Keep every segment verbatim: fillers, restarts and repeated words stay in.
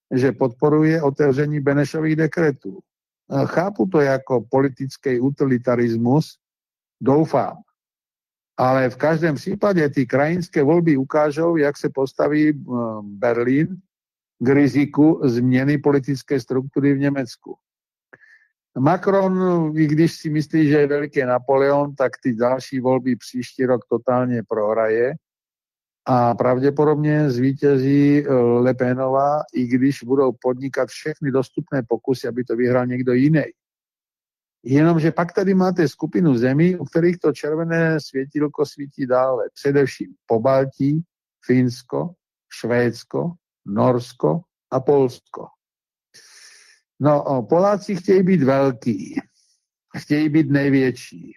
že podporuje otevření Benešových dekretů. Chápu to jako politický utilitarismus, doufám. Ale v každém případě ty krajinské volby ukážou, jak se postaví Berlín k riziku změny politické struktury v Německu. Macron, i když si myslí, že je veliký Napoleon, tak ty další volby příští rok totálně prohraje a pravděpodobně zvítězí Le Penová, i když budou podnikat všechny dostupné pokusy, aby to vyhrál někdo jiný. Jenomže pak tady máte skupinu zemí, u kterých to červené světílko svítí dále. Především Pobaltí, Finsko, Švédsko, Norsko a Polsko. No, Poláci chtějí být velký, chtějí být největší.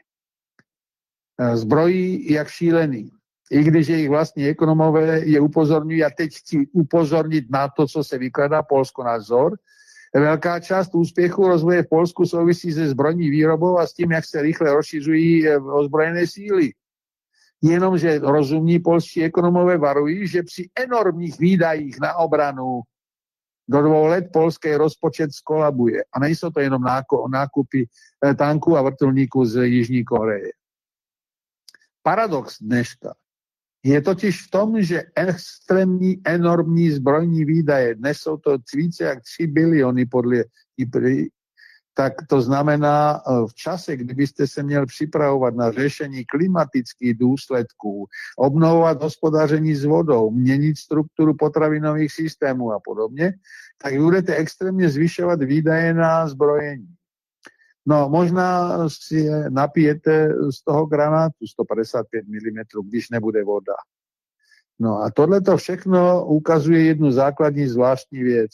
Zbrojí jak šílený. I když jejich vlastní ekonomové je upozorňují, a teď chci upozornit na to, co se vykládá Polsko na vzor. Velká část úspěchu rozvoje v Polsku souvisí se zbrojní výrobou a s tím, jak se rychle rozšiřují ozbrojené síly. Jenomže rozumní polští ekonomové varují, že při enormních výdajích na obranu do dvou let polský rozpočet skolabuje. A nejsou to jenom nákupy tanků a vrtulníků z Jižní Koreje. Paradox dneška je totiž v tom, že extrémní, enormní zbrojní výdaje, dnes jsou to více jak tři biliony podle I P R I, tak to znamená v čase, kdybyste se měl připravovat na řešení klimatických důsledků, obnovovat hospodaření s vodou, měnit strukturu potravinových systémů a podobně, tak budete extrémně zvyšovat výdaje na zbrojení. No, možná si je napijete z toho granátu sto padesát pět milimetrů, když nebude voda. No a tohle to všechno ukazuje jednu základní zvláštní věc.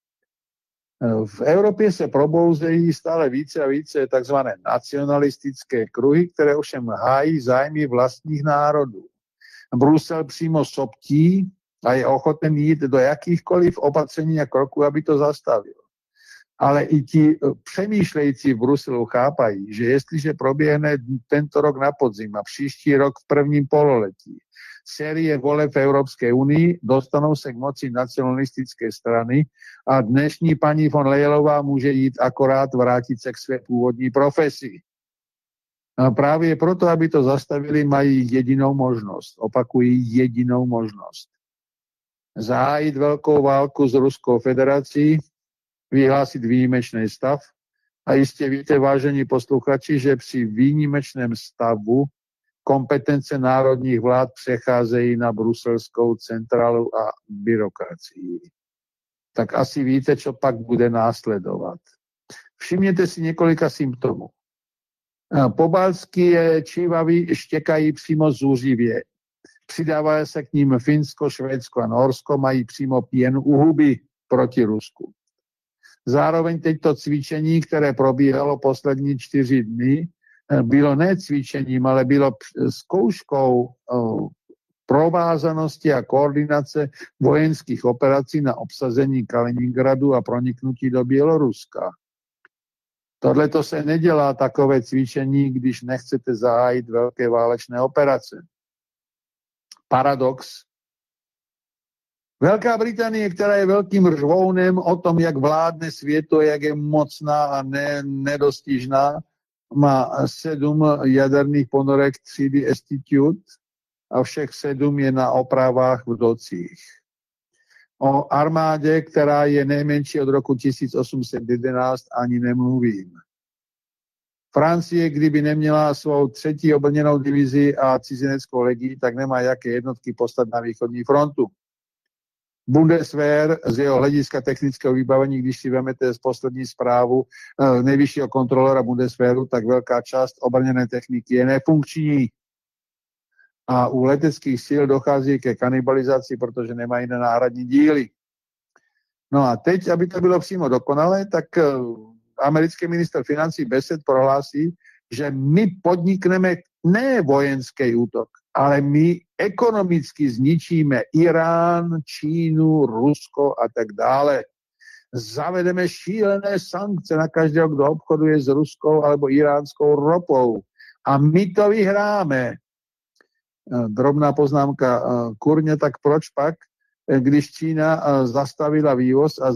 V Evropě se probouzejí stále více a více takzvané nacionalistické kruhy, které ovšem hájí zájmy vlastních národů. Brusel přímo soptí a je ochoten jít do jakýchkoliv opatření a kroků, aby to zastavil. Ale i ti přemýšlející v Bruselu chápají, že jestliže proběhne tento rok na podzim a příští rok v prvním pololetí série voleb v Evropské unii, dostanou se k moci nacionalistické strany a dnešní paní von Leyenová může jít akorát vrátit se k své původní profesi. A právě proto, aby to zastavili, mají jedinou možnost. Opakují jedinou možnost. Zahájit velkou válku s Ruskou federací, vyhlásit výjimečný stav a jistě víte, vážení posluchači, že při výjimečném stavu kompetence národních vlád přecházejí na bruselskou centrálu a byrokracii. Tak asi víte, co pak bude následovat. Všimněte si několika symptomů. Pobaltské čívavy štěkají přímo zúřivě. Přidává se k ním Finsko, Švédsko a Norsko, mají přímo pěn u huby proti Rusku. Zároveň teďto cvičení, které probíhalo poslední čtyři dny, bylo ne cvičením, ale bylo zkouškou provázanosti a koordinace vojenských operací na obsazení Kaliningradu a proniknutí do Běloruska. Tohle to se nedělá takové cvičení, když nechcete zahájit velké válečné operace. Paradox. Velká Británie, která je velkým řvounem o tom, jak vládne světu, jak je mocná a ne, nedostižná, má sedm jaderných ponorek třídy Institute a všech sedm je na opravách v docích. O armádě, která je nejmenší od roku tisíc osm set jedenáct, ani nemluvím. Francie, kdyby neměla svou třetí obrněnou divizi a cizineckou legii, tak nemá jaké jednotky poslat na východní frontu. Bundeswehr z jeho hlediska technického vybavení, když si vezmete z poslední zprávu nejvyššího kontrolora Bundeswehru, tak velká část obrněné techniky je nefunkční. A u leteckých sil dochází ke kanibalizaci, protože nemají jiné náhradní díly. No a teď, aby to bylo přímo dokonalé, tak americký ministr financí Bassett prohlásí, že my podnikneme ne vojenský útok, ale my ekonomicky zničíme Irán, Čínu, Rusko a tak dále. Zavedeme šílené sankce na každého, kdo obchoduje s ruskou alebo iránskou ropou. A my to vyhráme. Drobná poznámka. Kurně, tak proč pak, když Čína zastavila vývoz a